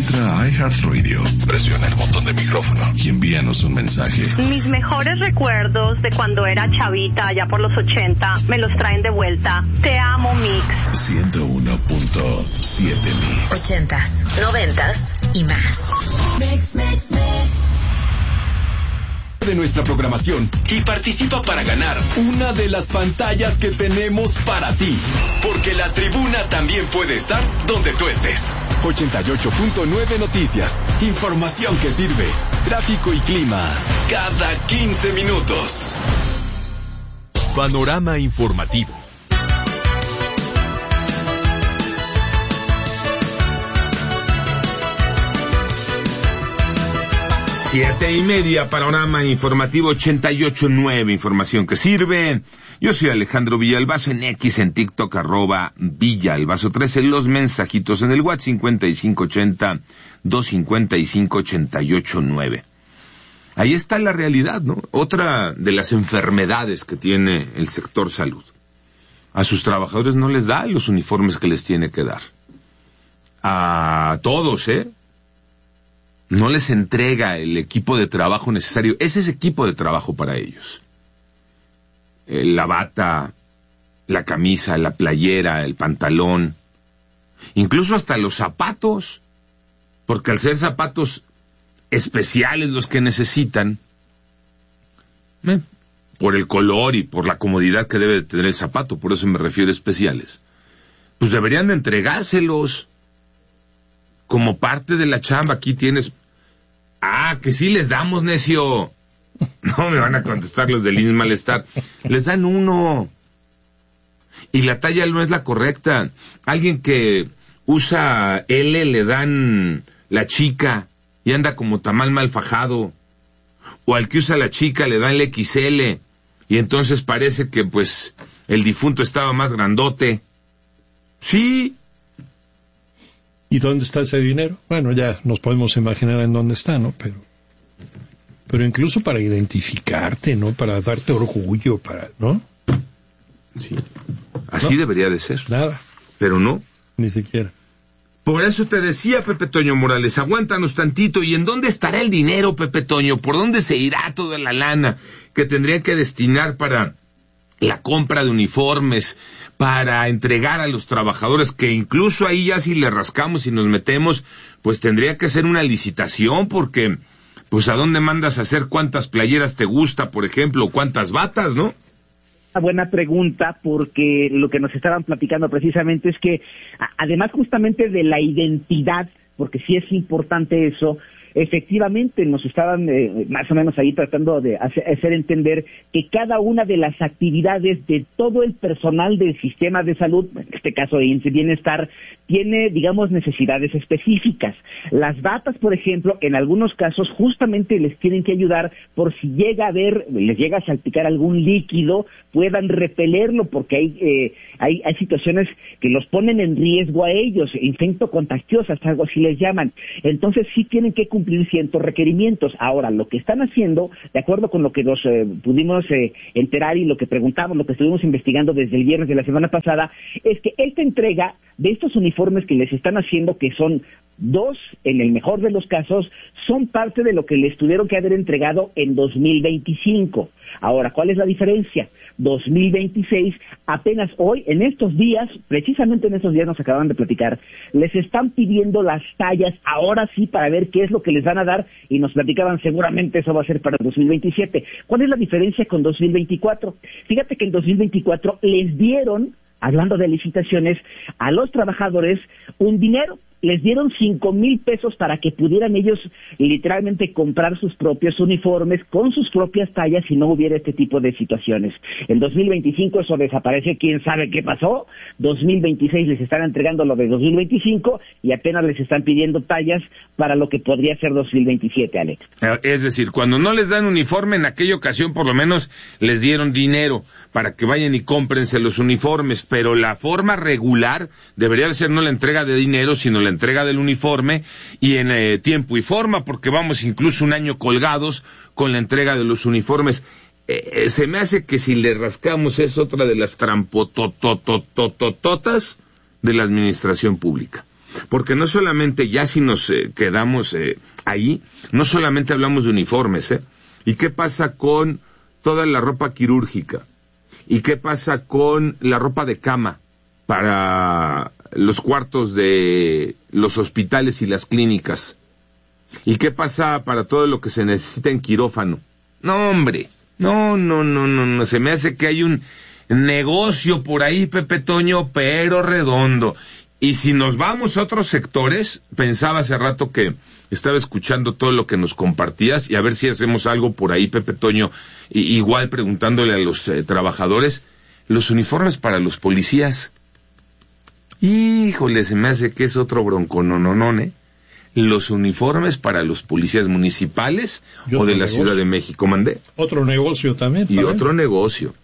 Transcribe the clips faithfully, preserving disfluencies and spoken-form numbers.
Entra a iHeartRadio, presiona el botón de micrófono y envíanos un mensaje. Mis mejores recuerdos de cuando era chavita, allá por los ochenta, me los traen de vuelta. Te amo, Mix. ciento uno punto siete Mix. Ochentas, noventas y más. Mix, mix, mix. De nuestra programación y participa para ganar una de las pantallas que tenemos para ti, porque la tribuna también puede estar donde tú estés. ochenta y ocho punto nueve Noticias, información que sirve, tráfico y clima cada quince minutos. Panorama informativo. Siete y media, panorama informativo ochenta y ocho punto nueve, información que sirve. Yo soy Alejandro Villalbazo, en X, en TikTok, arroba Villalbazo trece, los mensajitos en el WhatsApp cincuenta y cinco ochenta, doscientos cincuenta y cinco, ochenta y ocho nueve. Ahí está la realidad, ¿no? Otra de las enfermedades que tiene el sector salud. A sus trabajadores no les da los uniformes que les tiene que dar. A todos, ¿eh? No les entrega el equipo de trabajo necesario. Ese es equipo de trabajo para ellos. Eh, la bata, la camisa, la playera, el pantalón, incluso hasta los zapatos, porque al ser zapatos especiales los que necesitan, eh, por el color y por la comodidad que debe de tener el zapato, por eso me refiero a especiales, pues deberían de entregárselos como parte de la chamba. Aquí tienes... Ah, que sí les damos, necio. No me van a contestar los del I N S Malestar. Les dan uno. Y la talla no es la correcta. Alguien que usa L le dan la chica y anda como tamal mal fajado. O al que usa la chica le dan el equis ele y entonces parece que pues el difunto estaba más grandote. Sí. ¿Y dónde está ese dinero? Bueno, ya nos podemos imaginar en dónde está, ¿no? Pero pero incluso para identificarte, ¿no? Para darte orgullo, para, ¿no? Sí. Así no debería de ser. Nada. Pero no. Ni siquiera. Por eso te decía, Pepe Toño Morales, aguántanos tantito. ¿Y en dónde estará el dinero, Pepe Toño? ¿Por dónde se irá toda la lana que tendrían que destinar para la compra de uniformes, para entregar a los trabajadores, que incluso ahí ya si le rascamos y nos metemos, pues tendría que ser una licitación, porque pues a dónde mandas a hacer cuántas playeras te gusta, por ejemplo, cuántas batas, ¿no? Una buena pregunta, porque lo que nos estaban platicando precisamente es que, además justamente de la identidad, porque sí es importante eso, efectivamente nos estaban eh, más o menos ahí tratando de hacer, hacer entender que cada una de las actividades de todo el personal del sistema de salud, en este caso de I M S S Bienestar, tiene, digamos, necesidades específicas. Las batas, por ejemplo, en algunos casos justamente les tienen que ayudar por si llega a haber, les llega a salpicar algún líquido, puedan repelerlo, porque hay, eh, hay, hay situaciones que los ponen en riesgo a ellos, infecto contagiosas, algo así les llaman. Entonces sí tienen que cumplir ciertos requerimientos. Ahora, lo que están haciendo, de acuerdo con lo que nos eh, pudimos eh, enterar y lo que preguntamos, lo que estuvimos investigando desde el viernes de la semana pasada, es que esta entrega de estos uniformes que les están haciendo, que son dos, en el mejor de los casos, son parte de lo que les tuvieron que haber entregado en dos mil veinticinco. Ahora, ¿cuál es la diferencia? dos mil veintiséis, apenas hoy, en estos días, precisamente en estos días nos acaban de platicar, les están pidiendo las tallas, ahora sí, para ver qué es lo que les van a dar, y nos platicaban, seguramente eso va a ser para dos mil veintisiete. ¿Cuál es la diferencia con dos mil veinticuatro? Fíjate que en dos mil veinticuatro les dieron, hablando de licitaciones, a los trabajadores un dinero. Les dieron cinco mil pesos para que pudieran ellos literalmente comprar sus propios uniformes con sus propias tallas si no hubiera este tipo de situaciones. En dos mil veinticinco eso desaparece, quién sabe qué pasó. dos mil veintiséis les están entregando lo de dos mil veinticinco y apenas les están pidiendo tallas para lo que podría ser dos mil veintisiete, Alex. Es decir, cuando no les dan uniforme, en aquella ocasión por lo menos les dieron dinero para que vayan y cómprense los uniformes, pero la forma regular debería de ser no la entrega de dinero, sino la entrega del uniforme y en eh, tiempo y forma, porque vamos incluso un año colgados con la entrega de los uniformes. Eh, se me hace que si le rascamos es otra de las trampototototototas de la administración pública. porque no solamente, ya si nos eh, quedamos eh, ahí, no solamente hablamos de uniformes, ¿eh? ¿Y qué pasa con toda la ropa quirúrgica? ¿Y qué pasa con la ropa de cama para los cuartos de los hospitales y las clínicas? ¿Y qué pasa para todo lo que se necesita en quirófano? No, hombre, no, no, no, no, no, se me hace que hay un negocio por ahí, Pepe Toño, pero redondo. Y si nos vamos a otros sectores, pensaba hace rato que estaba escuchando todo lo que nos compartías y a ver si hacemos algo por ahí, Pepe Toño, y, igual preguntándole a los eh, trabajadores, los uniformes para los policías. Híjole, se me hace que es otro bronco, no, no, no, ¿eh? Los uniformes para los policías municipales o de la negocio. Ciudad de México, mandé. Otro negocio también. Y otro él. negocio.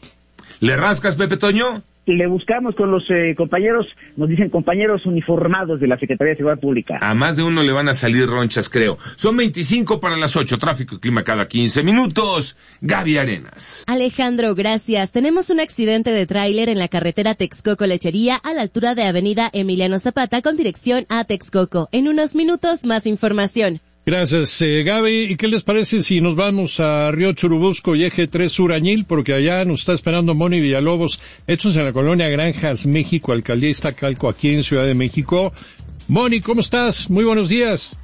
¿Le rascas, Pepe Toño? Le buscamos con los eh, compañeros, nos dicen compañeros uniformados de la Secretaría de Seguridad Pública. A más de uno le van a salir ronchas, creo. Son veinticinco para las ocho, tráfico y clima cada quince minutos. Gaby Arenas. Alejandro, gracias. Tenemos un accidente de tráiler en la carretera Texcoco-Lechería a la altura de Avenida Emiliano Zapata con dirección a Texcoco. En unos minutos, más información. Gracias, eh, Gaby. ¿Y qué les parece si nos vamos a Río Churubusco y Eje tres Sur Añil? Porque allá nos está esperando Moni Villalobos, hechos en la colonia Granjas, México, Alcaldía Iztacalco, aquí en Ciudad de México. Moni, ¿cómo estás? Muy buenos días.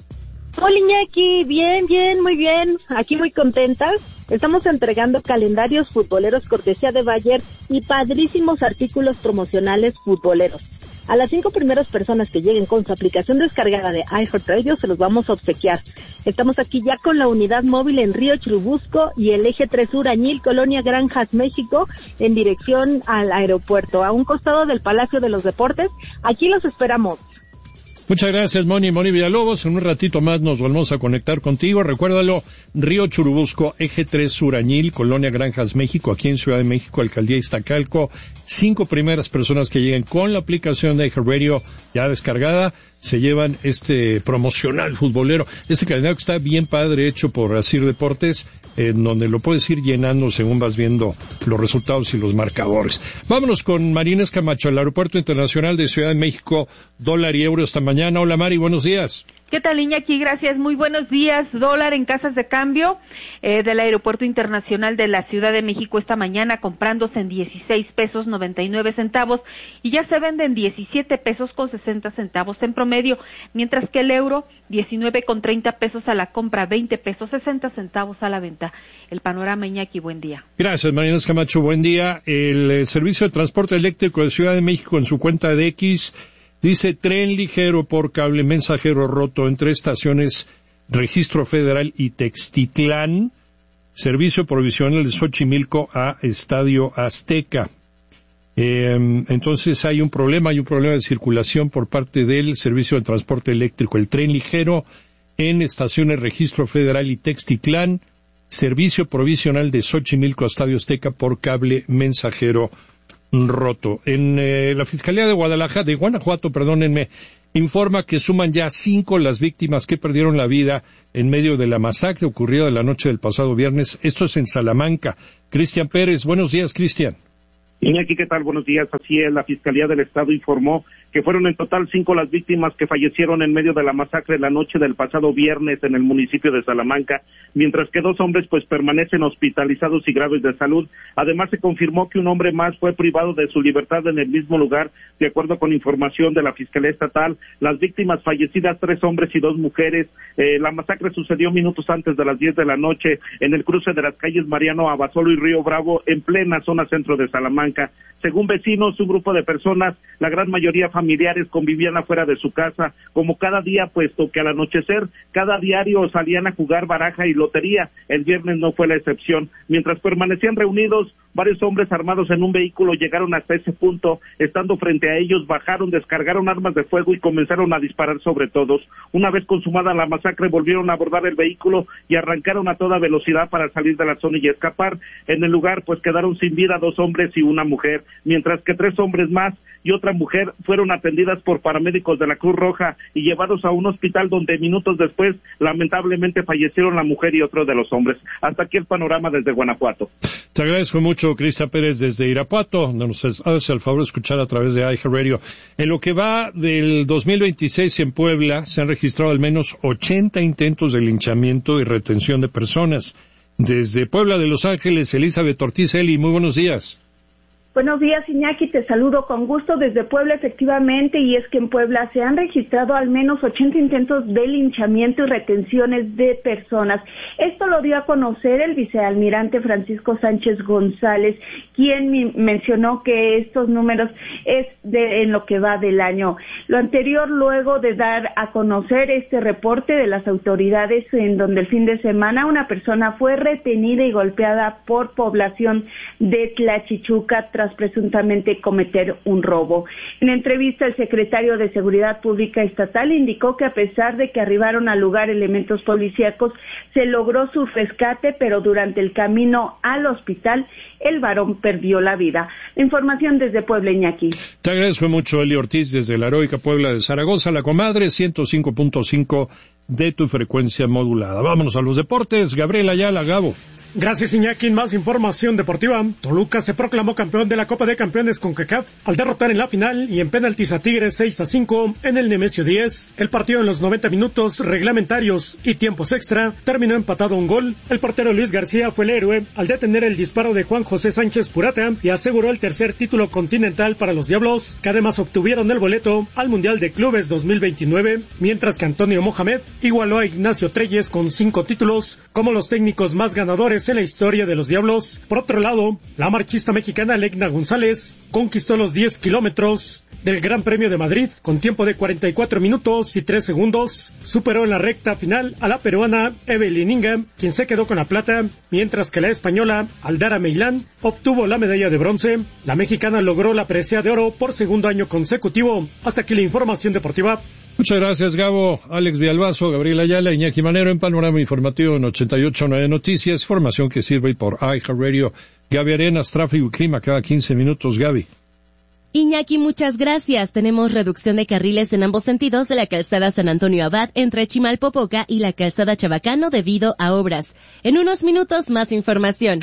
Hola, Iñaki. Bien, bien, muy bien. Aquí muy contentas. Estamos entregando calendarios futboleros cortesía de Bayer y padrísimos artículos promocionales futboleros. A las cinco primeras personas que lleguen con su aplicación descargada de iHeartRadio se los vamos a obsequiar. Estamos aquí ya con la unidad móvil en Río Churubusco y el Eje tres Sur Añil, Colonia Granjas, México, en dirección al aeropuerto, a un costado del Palacio de los Deportes. Aquí los esperamos. Muchas gracias, Moni. Moni Villalobos, en un ratito más nos volvemos a conectar contigo. Recuérdalo, Río Churubusco, Eje tres Sur Añil, Colonia Granjas, México, aquí en Ciudad de México, Alcaldía Iztacalco. Cinco primeras personas que lleguen con la aplicación de iHeartRadio ya descargada se llevan este promocional futbolero. Este calendario que está bien padre, hecho por Asir Deportes, en donde lo puedes ir llenando según vas viendo los resultados y los marcadores. Vámonos con Marines Camacho, al Aeropuerto Internacional de Ciudad de México, dólar y euro esta mañana. Hola, Mari, buenos días. ¿Qué tal, Iñaki? Gracias, muy buenos días. Dólar en casas de cambio eh, del Aeropuerto Internacional de la Ciudad de México esta mañana comprándose en dieciséis pesos noventa y nueve centavos y ya se vende en diecisiete pesos con sesenta centavos en promedio, mientras que el euro diecinueve con treinta pesos a la compra, veinte pesos sesenta centavos a la venta. El panorama, Iñaki, buen día. Gracias, Marinas Camacho, buen día. El eh, Servicio de Transporte Eléctrico de Ciudad de México en su cuenta de X dice tren ligero por cable mensajero roto entre estaciones Registro Federal y Textitlán, servicio provisional de Xochimilco a Estadio Azteca. Eh, entonces hay un problema, hay un problema de circulación por parte del Servicio de Transporte Eléctrico. El tren ligero en estaciones Registro Federal y Textitlán, servicio provisional de Xochimilco a Estadio Azteca por cable mensajero roto. En eh, la Fiscalía de Guadalajara, de Guanajuato, perdónenme, informa que suman ya cinco las víctimas que perdieron la vida en medio de la masacre ocurrida la noche del pasado viernes. Esto es en Salamanca. Cristian Pérez, buenos días, Cristian. Iñaki, ¿qué tal? Buenos días. Así es, la Fiscalía del Estado informó que fueron en total cinco las víctimas que fallecieron en medio de la masacre la noche del pasado viernes en el municipio de Salamanca, mientras que dos hombres pues permanecen hospitalizados y graves de salud. Además, se confirmó que un hombre más fue privado de su libertad en el mismo lugar, de acuerdo con información de la Fiscalía Estatal. Las víctimas fallecidas, tres hombres y dos mujeres. Eh, la masacre sucedió minutos antes de las diez de la noche en el cruce de las calles Mariano Abasolo y Río Bravo, en plena zona centro de Salamanca. Según vecinos, un grupo de personas, la gran mayoría familiares, convivían afuera de su casa, como cada día, puesto que al anochecer, cada diario salían a jugar baraja y lotería. El viernes no fue la excepción. Mientras permanecían reunidos, varios hombres armados en un vehículo llegaron hasta ese punto. Estando frente a ellos, bajaron, descargaron armas de fuego y comenzaron a disparar sobre todos. Una vez consumada la masacre, volvieron a abordar el vehículo y arrancaron a toda velocidad para salir de la zona y escapar. En el lugar, pues quedaron sin vida dos hombres y una mujer, mientras que tres hombres más y otra mujer fueron fueron atendidas por paramédicos de la Cruz Roja y llevados a un hospital donde minutos después lamentablemente fallecieron la mujer y otro de los hombres. Hasta aquí el panorama desde Guanajuato. Te agradezco mucho, Crista Pérez, desde Irapuato. Nos haces el favor de escuchar a través de iHeartRadio. En lo que va del dos mil veintiséis en Puebla, se han registrado al menos ochenta intentos de linchamiento y retención de personas. Desde Puebla de Los Ángeles, Elizabeth Ortiz Eli, muy buenos días. Buenos días, Iñaki, te saludo con gusto desde Puebla, efectivamente, y es que en Puebla se han registrado al menos ochenta intentos de linchamiento y retenciones de personas. Esto lo dio a conocer el vicealmirante Francisco Sánchez González, quien mencionó que estos números es de en lo que va del año. Lo anterior luego de dar a conocer este reporte de las autoridades en donde el fin de semana una persona fue retenida y golpeada por población de Tlachichuca tras presuntamente cometer un robo. En entrevista, el secretario de Seguridad Pública Estatal indicó que a pesar de que arribaron al lugar elementos policíacos, se logró su rescate, pero durante el camino al hospital, el varón perdió la vida. La información desde Puebla, Iñaki. Te agradezco mucho, Eli Ortiz, desde la heroica Puebla de Zaragoza, la comadre, ciento cinco punto cinco de tu frecuencia modulada. Vámonos a los deportes. Gabriel Ayala, Gabo. Gracias, Iñaki. Más información deportiva. Toluca se proclamó campeón de la Copa de Campeones CONCACAF al derrotar en la final y en penaltis a Tigres seis a cinco en el Nemesio diez. El partido en los noventa minutos reglamentarios y tiempos extra terminó empatado a un gol. El portero Luis García fue el héroe al detener el disparo de Juan José Sánchez Purata y aseguró el tercer título continental para los Diablos, que además obtuvieron el boleto al Mundial de Clubes dos mil veintinueve, mientras que Antonio Mohamed igualó a Ignacio Treyes con cinco títulos como los técnicos más ganadores en la historia de los Diablos. Por otro lado, la marchista mexicana Legna González conquistó los diez kilómetros del Gran Premio de Madrid con tiempo de cuarenta y cuatro minutos y tres segundos. Superó en la recta final a la peruana Evelyn Ingham, quien se quedó con la plata, mientras que la española Aldara Meilán obtuvo la medalla de bronce. La mexicana logró la presea de oro por segundo año consecutivo. Hasta aquí la información deportiva. Muchas gracias, Gabo. Alex Villalbazo, Gabriel Ayala, Iñaki Manero en Panorama Informativo en ochenta y ocho punto nueve Noticias, formación que sirve por iHeartRadio. Gaby Arenas, tráfico y clima cada quince minutos, Gaby. Iñaki, muchas gracias. Tenemos reducción de carriles en ambos sentidos de la calzada San Antonio Abad entre Chimalpopoca y la calzada Chabacano debido a obras. En unos minutos más información.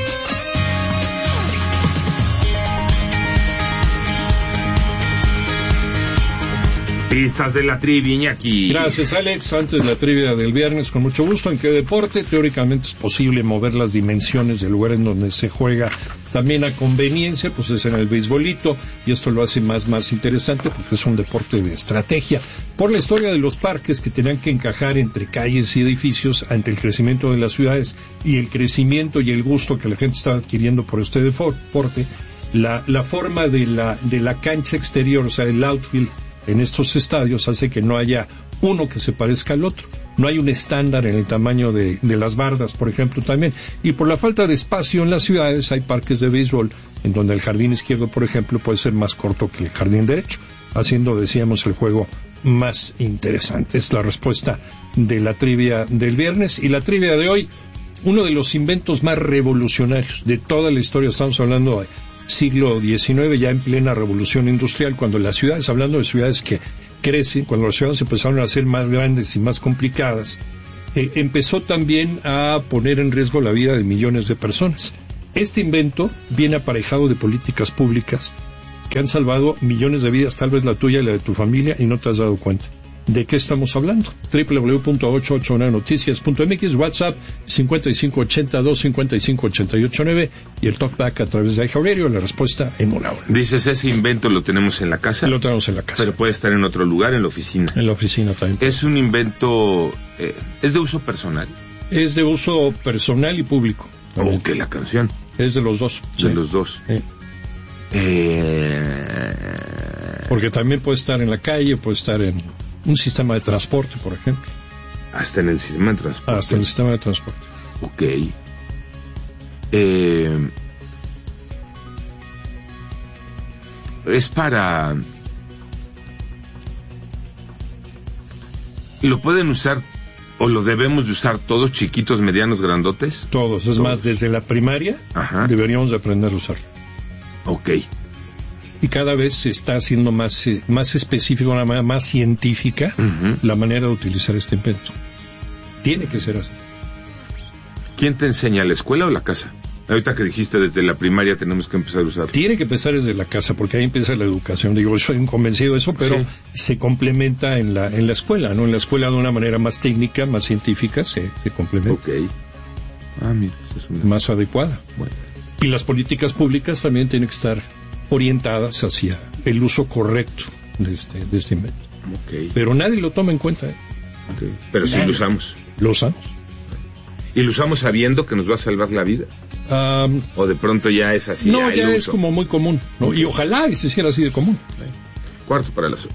Pistas de la trivia, Iñaki. Gracias, Alex. Antes de la trivia del viernes, con mucho gusto. ¿En qué deporte? Teóricamente es posible mover las dimensiones del lugar en donde se juega también a conveniencia, pues es en el beisbolito, y esto lo hace más, más interesante porque es un deporte de estrategia. Por la historia de los parques que tenían que encajar entre calles y edificios ante el crecimiento de las ciudades y el crecimiento y el gusto que la gente estaba adquiriendo por este deporte, la, la forma de la, de la cancha exterior, o sea, el outfield, en estos estadios hace que no haya uno que se parezca al otro. No hay un estándar en el tamaño de, de las bardas, por ejemplo, también. Y por la falta de espacio en las ciudades hay parques de béisbol en donde el jardín izquierdo, por ejemplo, puede ser más corto que el jardín derecho, haciendo, decíamos, el juego más interesante. Es la respuesta de la trivia del viernes. Y la trivia de hoy, uno de los inventos más revolucionarios de toda la historia, estamos hablando de siglo diecinueve, ya en plena revolución industrial, cuando las ciudades, hablando de ciudades que crecen, cuando las ciudades empezaron a ser más grandes y más complicadas, eh, empezó también a poner en riesgo la vida de millones de personas. Este invento viene aparejado de políticas públicas que han salvado millones de vidas, tal vez la tuya y la de tu familia, y no te has dado cuenta. ¿De qué estamos hablando? doble u doble u doble u punto ochocientos ochenta y nueve noticias punto m x, WhatsApp cincuenta y cinco ochenta y dos cincuenta y cinco ochenta y ocho nueve y el talkback a través de iHeartRadio, la respuesta en una hora. Dices, ese invento lo tenemos en la casa. Lo tenemos en la casa. Pero puede estar en otro lugar, en la oficina. En la oficina también. Es un invento, eh, ¿es de uso personal? Es de uso personal y público. ¿O que la canción? Es de los dos. De sí. los dos. Sí. Eh... Porque también puede estar en la calle, puede estar en un sistema de transporte, por ejemplo. Hasta en el sistema de transporte. Hasta en el sistema de transporte. Ok. Eh... Es para... ¿Lo pueden usar o lo debemos de usar todos, chiquitos, medianos, grandotes? Todos, es todos. Más, desde la primaria. Ajá. Deberíamos de aprender a usarlo. Ok. y cada vez se está haciendo más, eh, más específico, una manera más científica, uh-huh. la manera de utilizar este invento. Tiene que ser así. ¿Quién te enseña, la escuela o la casa? Ahorita que dijiste desde la primaria tenemos que empezar a usarlo. Tiene que empezar desde la casa, porque ahí empieza la educación. Digo, yo soy un convencido de eso, pero sí. se complementa en la en la escuela, ¿no? En la escuela de una manera más técnica, más científica, se, se complementa. Ok. Ah, mira, eso es una... más adecuada. Bueno. Y las políticas públicas también tienen que estar orientadas hacia el uso correcto de este, de este invento. Okay. Pero nadie lo toma en cuenta. ¿eh? Okay. Pero sí lo usamos. Lo usamos. ¿Y lo usamos sabiendo que nos va a salvar la vida? Um, ¿O de pronto ya es así? No, ya es como muy común, ¿no? Okay. Y ojalá y se hiciera así de común. Okay. Cuarto para las ocho.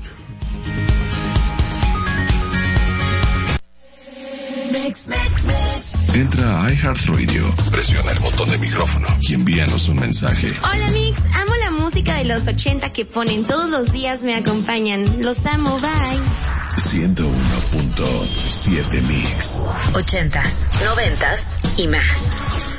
Mix, mix, mix. Entra a iHeartRadio, presiona el botón de micrófono y envíanos un mensaje. Hola Mix, amo la música de los ochenta que ponen todos los días, me acompañan. Los amo, bye. ciento uno punto siete Mix. Ochentas, noventas y más.